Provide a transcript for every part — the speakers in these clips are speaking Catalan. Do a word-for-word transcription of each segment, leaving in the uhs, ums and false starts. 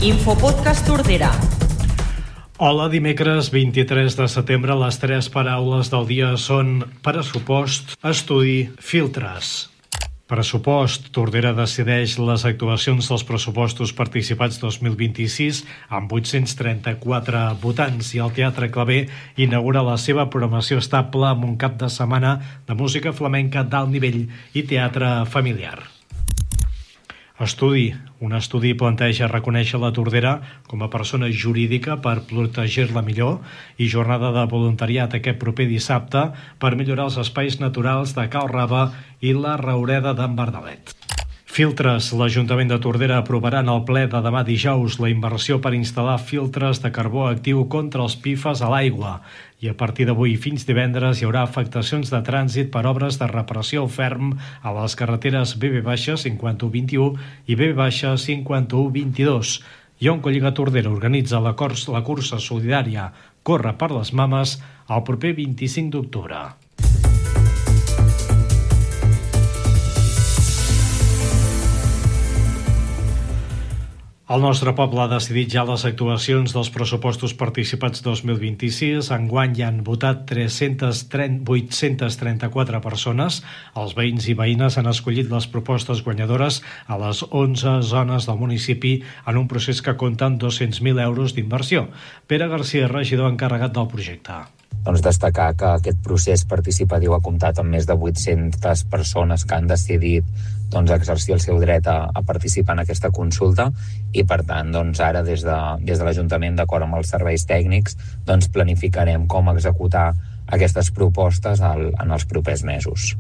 Infopodcast Tordera. Hola, dimecres vint-i-tres de setembre, les tres paraules del dia són pressupost, estudi, filtres. Pressupost. Tordera decideix les actuacions dels pressupostos participats dos mil vint-i-sis amb vuit-cents trenta-quatre votants i el Teatre Claver inaugura la seva programació estable amb un cap de setmana de música flamenca d'alt nivell i teatre familiar. Estudi. Un estudi planteja reconèixer la Tordera com a persona jurídica per protegir-la millor i jornada de voluntariat aquest proper dissabte per millorar els espais naturals de Cal Rava i la Raureda d'en Bardalet. Filtres. L'Ajuntament de Tordera aprovarà en el ple de demà dijous la inversió per instal·lar filtres de carbó actiu contra els P F A S a l'aigua i a partir d'avui fins divendres hi haurà afectacions de trànsit per obres de reparació ferm a les carreteres B B cinquanta-un vint-i-u i B B cinquanta-un vint-i-dos. I Oncoliga Tordera organitza la, cors, la cursa solidària Corre per les Mames el proper vint-i-cinc d'octubre. El nostre poble ha decidit ja les actuacions dels pressupostos participats dos mil vint-i-sis. Enguany hi han votat vuit-cents trenta-quatre persones. Els veïns i veïnes han escollit les propostes guanyadores a les onze zones del municipi en un procés que compta amb dos-cents mil euros d'inversió. Pere Garcia, regidor encarregat del projecte. Doncs destacar que aquest procés participatiu ha comptat amb més de vuit-centes persones que han decidit doncs, exercir el seu dret a, a participar en aquesta consulta i per tant doncs, ara des de, des de l'Ajuntament d'acord amb els serveis tècnics doncs, planificarem com executar aquestes propostes al, en els propers mesos.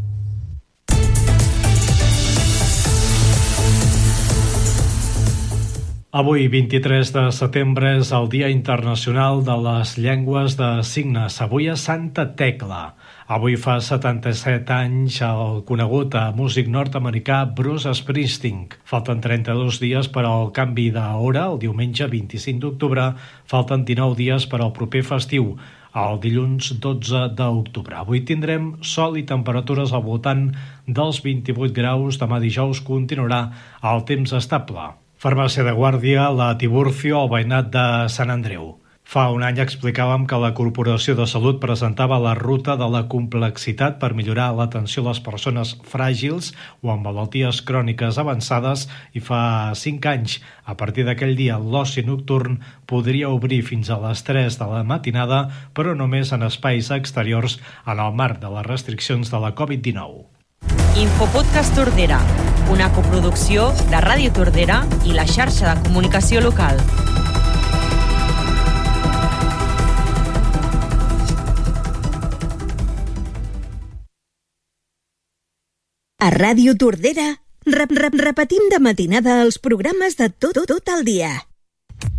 Avui, vint-i-tres de setembre, és el Dia Internacional de les Llengües de Signes. Avui a Santa Tecla. Avui fa setanta-set anys el conegut músic nord-americà Bruce Springsteen. Falten trenta-dos dies per al canvi d'hora, el diumenge vint-i-cinc d'octubre. Falten dinou dies per al proper festiu, el dilluns dotze d'octubre. Avui tindrem sol i temperatures al voltant dels vint-i-vuit graus. Demà dijous continuarà el temps estable. Farmàcia de Guàrdia, la Tiburcio, al veïnat de Sant Andreu. Fa un any explicàvem que la Corporació de Salut presentava la ruta de la complexitat per millorar l'atenció a les persones fràgils o amb malalties cròniques avançades i fa cinc anys, a partir d'aquell dia, l'oci nocturn podria obrir fins a les tres de la matinada, però només en espais exteriors en el marc de les restriccions de la covid dinou. Infopodcast Tordera, una coproducció de Ràdio Tordera i la xarxa de comunicació local. A Ràdio Tordera rep, rep, repetim de matinada els programes de tot, tot el dia.